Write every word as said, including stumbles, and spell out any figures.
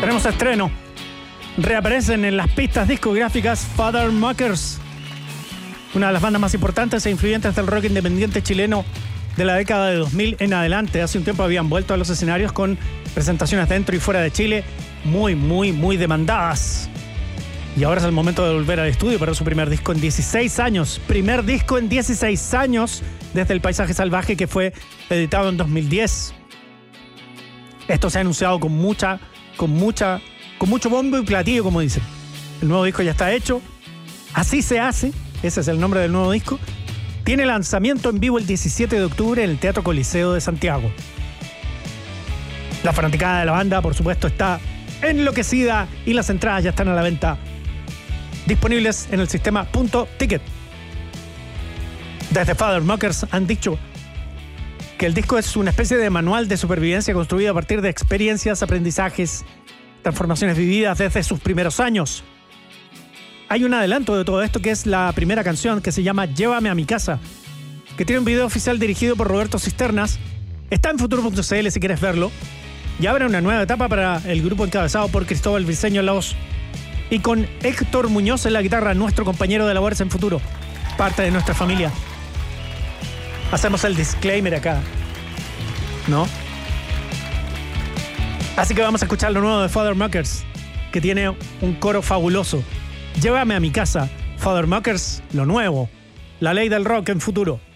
Tenemos estreno. Reaparecen en las pistas discográficas Father Muckers, una de las bandas más importantes e influyentes del rock independiente chileno de la década de dos mil en adelante. Hace un tiempo habían vuelto a los escenarios con presentaciones dentro y fuera de Chile muy, muy, muy demandadas. Y ahora es el momento de volver al estudio para su primer disco en dieciséis años. Primer disco en dieciséis años desde El Paisaje Salvaje, que fue editado en dos mil diez. Esto se ha anunciado con mucha, con mucha, con mucho bombo y platillo, como dicen. El nuevo disco ya está hecho. Así se hace. Ese es el nombre del nuevo disco. Tiene lanzamiento en vivo el diecisiete de octubre en el Teatro Coliseo de Santiago. La fanaticada de la banda, por supuesto, está enloquecida y las entradas ya están a la venta, disponibles en el sistema Punto Ticket. Desde Father Muckers han dicho que el disco es una especie de manual de supervivencia construido a partir de experiencias, aprendizajes, transformaciones vividas desde sus primeros años. Hay un adelanto de todo esto, que es la primera canción, que se llama Llévame a mi casa, que tiene un video oficial dirigido por Roberto Cisternas. Está en futuro punto c l si quieres verlo. Y abre una nueva etapa para el grupo encabezado por Cristóbal Briceño en la voz y con Héctor Muñoz en la guitarra, nuestro compañero de labores en futuro, parte de nuestra familia. Hacemos el disclaimer acá, ¿no? Así que vamos a escuchar lo nuevo de Father Muckers, que tiene un coro fabuloso. Llévame a mi casa, Father Muckers, lo nuevo, la ley del rock en futuro.